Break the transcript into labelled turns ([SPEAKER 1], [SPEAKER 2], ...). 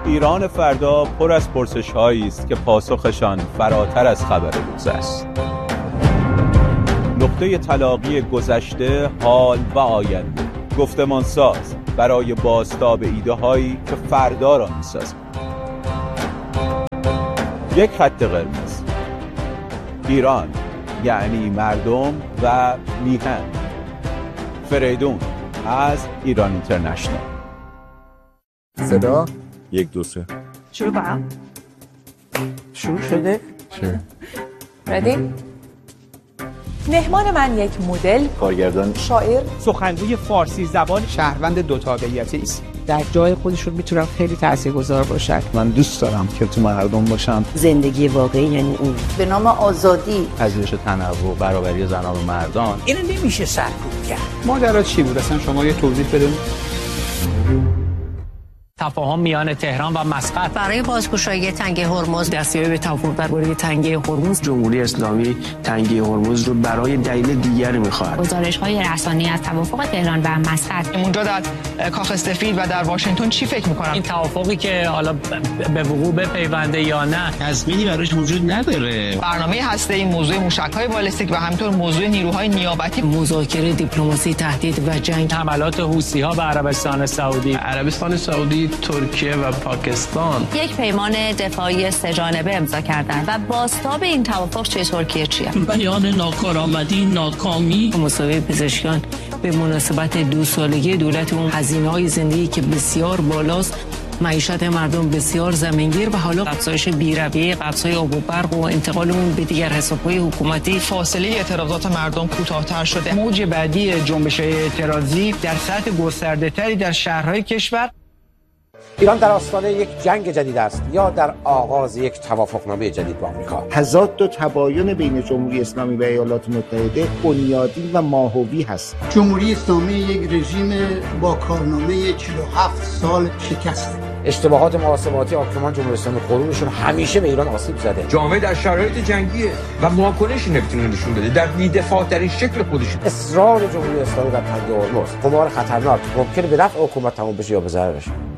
[SPEAKER 1] ایران فردا پر از پرسش‌هایی است که پاسخشان فراتر از خبر روز است. نقطه تلاقی گذشته، حال و آینده، گفتمان ساز برای بازتاب ایده هایی که فردا را می‌سازند. یک خط قرمز. ایران یعنی مردم و میهن. فریدون از ایران اینترنشنال.
[SPEAKER 2] صدا
[SPEAKER 3] 1 2 3
[SPEAKER 4] شروع کنم.
[SPEAKER 2] شروع شده؟
[SPEAKER 3] چه؟
[SPEAKER 4] ردی؟ مهمان من یک مدل،
[SPEAKER 3] کارگردان،
[SPEAKER 4] شاعر،
[SPEAKER 5] سخنگوی فارسی زبان،
[SPEAKER 2] شهروند دو تابعیتی است.
[SPEAKER 5] در جای خودشون میتونن خیلی تاثیرگذار باشن.
[SPEAKER 3] من دوست دارم که تو مردم باشم.
[SPEAKER 6] زندگی واقعی یعنی اون.
[SPEAKER 7] به نام آزادی،
[SPEAKER 8] پذیرش تنوع، برابری زنان و مردان.
[SPEAKER 5] اینو نمیشه سرکوب کرد.
[SPEAKER 2] ماجرا چی بود اصلا؟ شما یه توضیح بدین.
[SPEAKER 9] تفاهم میان تهران و مسقط
[SPEAKER 6] برای بازگشایی تنگه هرمز،
[SPEAKER 9] دستیابی به توافق درباره تنگه هرمز. جمهوری اسلامی تنگه هرمز رو برای دلیل دیگری می‌خواهد.
[SPEAKER 10] گزارش‌های رسانه‌ای از توافق تهران و مسقط.
[SPEAKER 11] اونجا در کاخ سفید و در واشنگتن چی فکر می‌کنن؟
[SPEAKER 9] این توافقی که حالا به وقوع بپیونده یا نه،
[SPEAKER 8] تضمینی براش وجود نداره.
[SPEAKER 11] برنامه هسته‌ای، موضوع موشک‌های بالستیک و همینطور موضوع نیروهای نیابتی،
[SPEAKER 9] مذاکره، دیپلماسی، تهدید و جنگ، حملات حوثی‌ها به عربستان سعودی، ترکیه و پاکستان
[SPEAKER 6] یک پیمان دفاعی سه‌جانبه امضا کردند و بازتاب این توافق چه ترکیه چیه؟
[SPEAKER 9] بیان ناکارآمدی، ناکامی. مسابقه پزشکان به مناسبت 2 سالگی دولت اون، هزینه‌های زندگی که بسیار بالاست، معیشت مردم بسیار زمینگیر و حالا افزایش بی‌رویه قبض‌های آب و برق و انتقال اون به دیگر حساب‌های حکومتی.
[SPEAKER 11] فاصله اعتراضات مردم کوتاه‌تر شده.
[SPEAKER 5] موج بعدی جنبش‌های اعتراضی در سطح گسترده‌تری در شهرهای کشور.
[SPEAKER 12] ایران در آستانه یک جنگ جدید است یا در آغاز یک توافقنامه جدید با آمریکا.
[SPEAKER 13] تضاد و تباین بین جمهوری اسلامی و ایالات متحده بنیادین و ماهوی هست.
[SPEAKER 14] جمهوری اسلامی یک رژیم با کارنامه 47 سال شکسته.
[SPEAKER 12] اشتباهات محاسباتی حاکمان جمهوری اسلامی قرونشون همیشه به ایران آسیب زده.
[SPEAKER 15] جامعه در شرایط جنگیه و واکنشی نمیتونه نشون بده در بی‌دفاع ترین شکل خودش.
[SPEAKER 12] اصرار جمهوری اسلامی بر تنگه هرمز قمار خطرناک ممکنه به نفع حکومت تموم بشه یا به ضررش.